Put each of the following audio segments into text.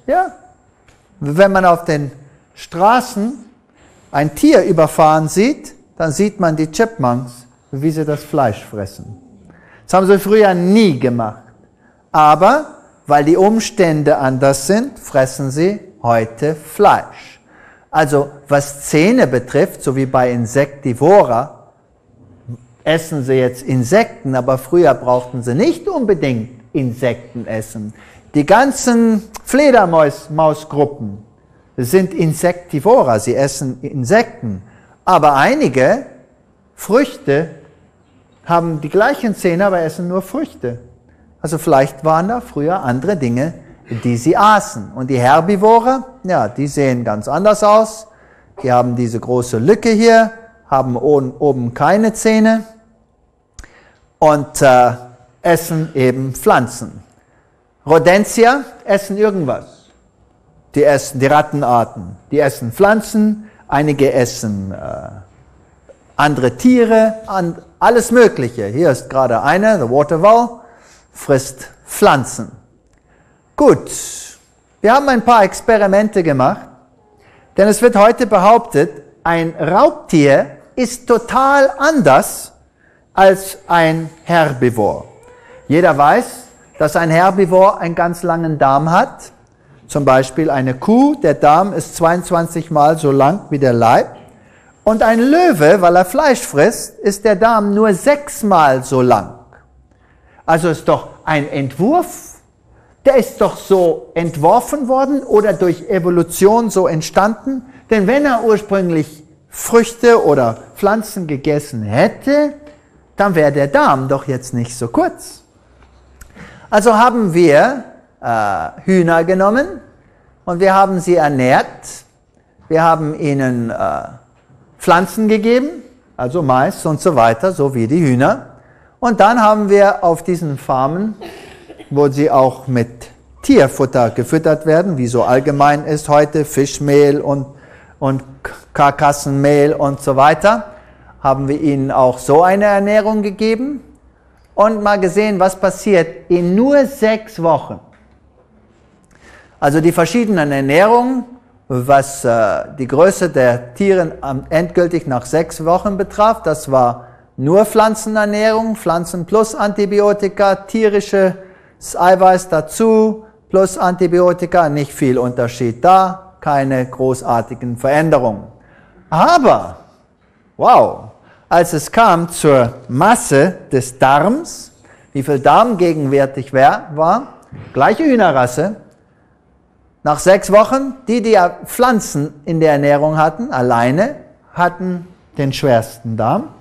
Ja. Wenn man auf den Straßen ein Tier überfahren sieht, dann sieht man die Chipmunks, wie sie das Fleisch fressen. Das haben sie früher nie gemacht. Aber weil die Umstände anders sind, fressen sie heute Fleisch. Also was Zähne betrifft, so wie bei Insectivora, essen sie jetzt Insekten, aber früher brauchten sie nicht unbedingt Insekten essen. Die ganzen Fledermausgruppen sind Insectivora, sie essen Insekten. Aber einige Früchte haben die gleichen Zähne, aber essen nur Früchte. Also vielleicht waren da früher andere Dinge, die sie aßen. Und die Herbivore, ja, die sehen ganz anders aus. Die haben diese große Lücke hier, haben oben keine Zähne und essen eben Pflanzen. Rodentia essen irgendwas. Die essen die Rattenarten, die essen Pflanzen, einige essen andere Tiere, alles Mögliche. Hier ist gerade eine, the Waterfowl, frisst Pflanzen. Gut, wir haben ein paar Experimente gemacht, denn es wird heute behauptet, ein Raubtier ist total anders als ein Herbivor. Jeder weiß, dass ein Herbivor einen ganz langen Darm hat. Zum Beispiel eine Kuh, der Darm ist 22 Mal so lang wie der Leib. Und ein Löwe, weil er Fleisch frisst, ist der Darm nur 6 Mal so lang. Also ist doch ein Entwurf, der ist doch so entworfen worden oder durch Evolution so entstanden. Denn wenn er ursprünglich Früchte oder Pflanzen gegessen hätte, dann wäre der Darm doch jetzt nicht so kurz. Also haben wir Hühner genommen und wir haben sie ernährt. Wir haben ihnen Pflanzen gegeben, also Mais und so weiter, so wie die Hühner. Und dann haben wir auf diesen Farmen, wo sie auch mit Tierfutter gefüttert werden, wie so allgemein ist heute, Fischmehl und Karkassenmehl und so weiter, haben wir ihnen auch so eine Ernährung gegeben und mal gesehen, was passiert in nur 6 Wochen. Also die verschiedenen Ernährungen, was die Größe der Tiere endgültig nach 6 Wochen betraf, das war nur Pflanzenernährung, Pflanzen plus Antibiotika, tierisches Eiweiß dazu, plus Antibiotika, nicht viel Unterschied da, keine großartigen Veränderungen. Aber, wow, als es kam zur Masse des Darms, wie viel Darm gegenwärtig war, gleiche Hühnerrasse, nach 6 Wochen, die Pflanzen in der Ernährung hatten, alleine, hatten den schwersten Darm.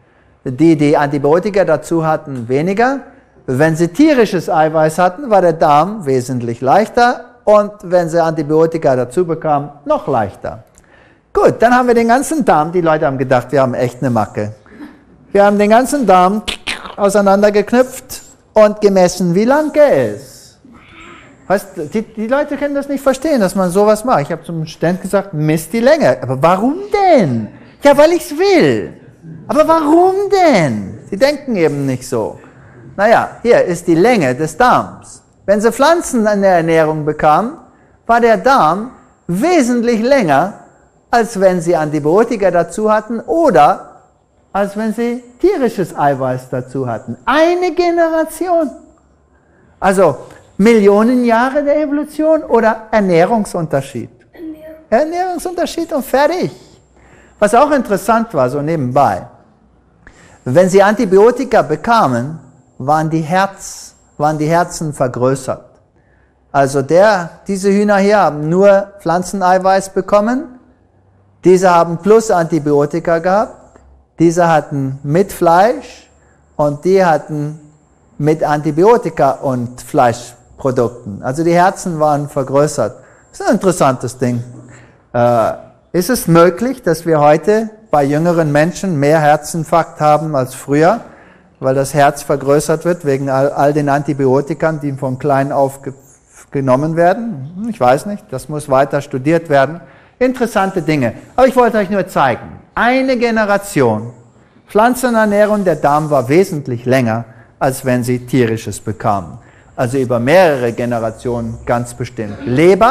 Die Antibiotika dazu hatten, weniger. Wenn sie tierisches Eiweiß hatten, war der Darm wesentlich leichter. Und wenn sie Antibiotika dazu bekamen, noch leichter. Gut, dann haben wir den ganzen Darm, die Leute haben gedacht, wir haben echt eine Macke. Wir haben den ganzen Darm auseinandergeknüpft und gemessen, wie lang er ist. Weißt, die Leute können das nicht verstehen, dass man sowas macht. Ich habe zum Student gesagt, misst die Länge. Aber warum denn? Ja, weil ich es will. Aber warum denn? Sie denken eben nicht so. Naja, hier ist die Länge des Darms. Wenn sie Pflanzen in der Ernährung bekamen, war der Darm wesentlich länger, als wenn sie Antibiotika dazu hatten oder als wenn sie tierisches Eiweiß dazu hatten. Eine Generation. Also Millionen Jahre der Evolution oder Ernährungsunterschied? Ernährungsunterschied und fertig. Was auch interessant war, so nebenbei, wenn sie Antibiotika bekamen, waren die Herzen vergrößert. Also diese Hühner hier haben nur Pflanzeneiweiß bekommen, diese haben plus Antibiotika gehabt, diese hatten mit Fleisch und die hatten mit Antibiotika und Fleischprodukten. Also die Herzen waren vergrößert. Das ist ein interessantes Ding. Ist es möglich, dass wir heute bei jüngeren Menschen mehr Herzinfarkt haben als früher, weil das Herz vergrößert wird wegen all den Antibiotika, die von klein auf genommen werden? Ich weiß nicht, das muss weiter studiert werden. Interessante Dinge. Aber ich wollte euch nur zeigen, eine Generation Pflanzenernährung, der Darm war wesentlich länger, als wenn sie tierisches bekamen. Also über mehrere Generationen ganz bestimmt. Leber